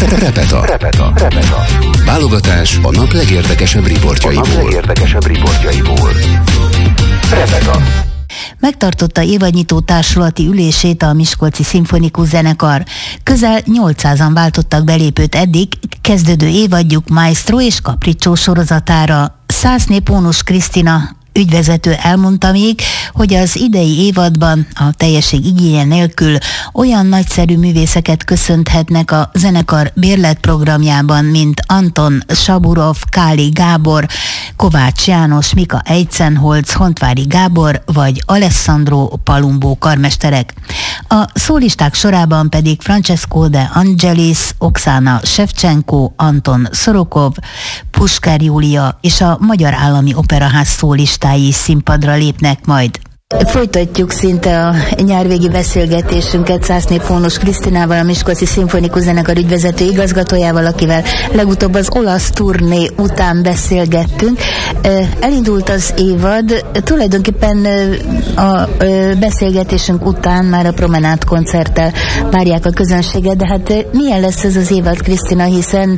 Repeta. Válogatás a nap legérdekesebb riportjaiból. Repeta. Megtartotta évadnyitó társulati ülését a Miskolci Szimfonikus Zenekar. Közel 800-an váltottak belépőt eddig kezdődő évadjuk Maestro és Capriccio sorozatára. Szászné Pónus Krisztina ügyvezető elmondta még, hogy az idei évadban a teljesség igénye nélkül olyan nagyszerű művészeket köszönhetnek a zenekar bérletprogramjában, mint Anton Saburov, Káli Gábor, Kovács János, Mika Eisenholz, Hontvári Gábor vagy Alessandro Palumbo karmesterek. A szólisták sorában pedig Francesco de Angelis, Oksana Shevchenko, Anton Szorokov, Puskár Júlia és a Magyar Állami Operaház szólistái is színpadra lépnek majd. Folytatjuk szinte a nyárvégi beszélgetésünket Szászné Pónus Krisztinával, a Miskolci Szimfonikus Zenekar ügyvezető igazgatójával, akivel legutóbb az olasz turné után beszélgettünk. Elindult az évad, tulajdonképpen a beszélgetésünk után már a Promenád koncerttel várják a közönséget, de hát milyen lesz ez az évad, Krisztina, hiszen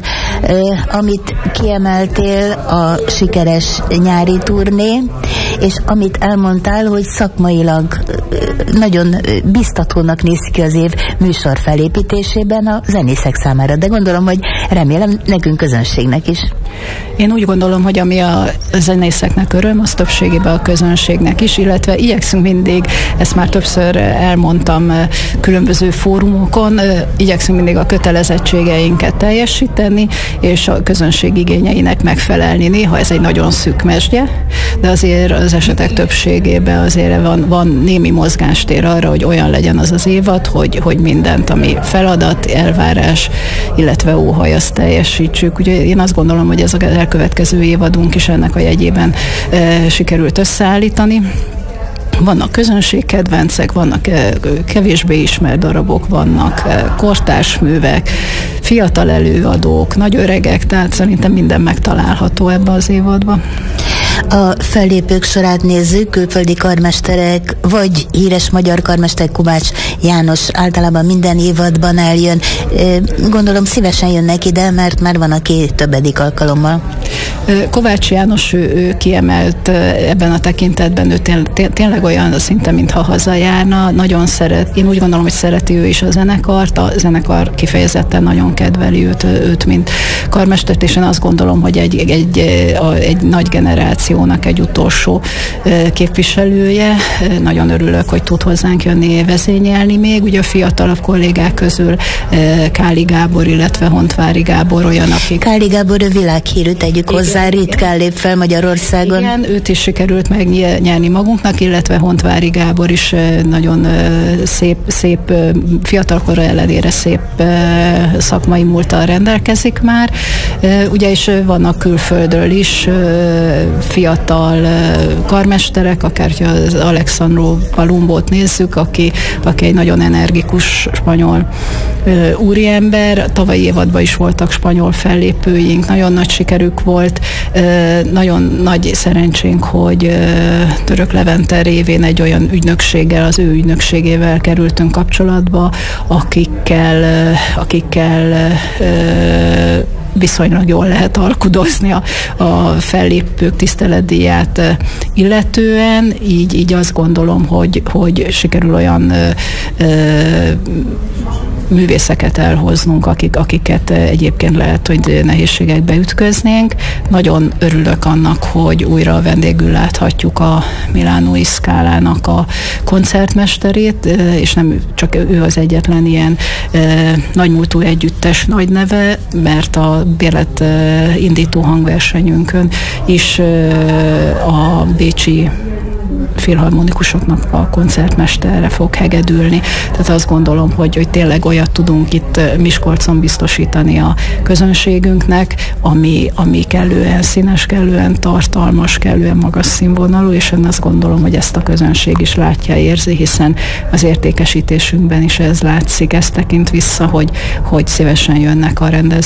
amit kiemeltél, a sikeres nyári turné, és amit elmondtál, hogy szakmailag nagyon biztatónak néz ki az év műsor felépítésében a zenészek számára, de gondolom, hogy remélem nekünk közönségnek is. Én úgy gondolom, hogy ami a zenészeknek öröm, az többségében a közönségnek is, illetve igyekszünk mindig, ezt már többször elmondtam különböző fórumokon, igyekszünk mindig a kötelezettségeinket teljesíteni, és a közönség igényeinek megfelelni. Néha ez egy nagyon szűk mesdje, de azért az esetek többségében azért van némi mozgástér arra, hogy olyan legyen az az évad, hogy mindent, ami feladat, elvárás, illetve óhaj, azt teljesítsük. Ugye én azt gondolom, hogy ez az elkövetkező évadunk is ennek a jegyében sikerült összeállítani. Vannak közönségkedvencek, vannak kevésbé ismert darabok, vannak kortárs művek, fiatal előadók, nagy öregek, tehát szerintem minden megtalálható ebbe az évadba. A fellépők sorát nézzük, külföldi karmesterek, vagy híres magyar karmester Kovács János általában minden évadban eljön. Gondolom szívesen jönnek ide, mert már van, aki többedik alkalommal. Kovács János, ő kiemelt ebben a tekintetben, ő tényleg olyan szinte, mintha hazajárna, nagyon szeret, én úgy gondolom, hogy szereti ő is a zenekart, a zenekar kifejezetten nagyon kedveli őt mint karmestert, és én azt gondolom, hogy egy nagy generációnak egy utolsó képviselője. Nagyon örülök, hogy tud hozzánk jönni vezényelni még. Ugye a fiatalabb kollégák közül Káli Gábor, illetve Hontvári Gábor olyan, akik... Káli Gábor a világhírű, tegyük hozzá, ritkán lép fel Magyarországon. Igen, őt is sikerült megnyerni magunknak, illetve Hontvári Gábor is nagyon szép fiatalkora ellenére szép szakmai múlttal rendelkezik már. Ugye is vannak külföldről is fiatal karmesterek, akár az Alessandro Palumbót nézzük, aki egy nagyon energikus spanyol úriember. Tavalyi évadban is voltak spanyol fellépőink, nagyon nagy sikerük volt. Nagyon nagy szerencsénk, hogy Török Levente révén egy olyan ügynökséggel, az ő ügynökségével kerültünk kapcsolatba, akikkel viszonylag jól lehet alkudozni a fellépők tiszteletdíját illetően, így azt gondolom, hogy sikerül olyan művészeket elhoznunk, akiket egyébként lehet, hogy nehézségekbe ütköznénk. Nagyon örülök annak, hogy újra vendégül láthatjuk a Milánói Scala-nak a koncertmesterét, és nem csak ő az egyetlen ilyen nagymúltú együttes nagy neve, mert a bérlet indító hangversenyünkön is a bécsi filharmonikusoknak a koncertmesterre fog hegedülni. Tehát azt gondolom, hogy tényleg olyat tudunk itt Miskolcon biztosítani a közönségünknek, ami kellően színes, kellően tartalmas, kellően magas színvonalú, és én azt gondolom, hogy ezt a közönség is látja, érzi, hiszen az értékesítésünkben is ez látszik, ez tekint vissza, hogy szívesen jönnek a rendezvényekre,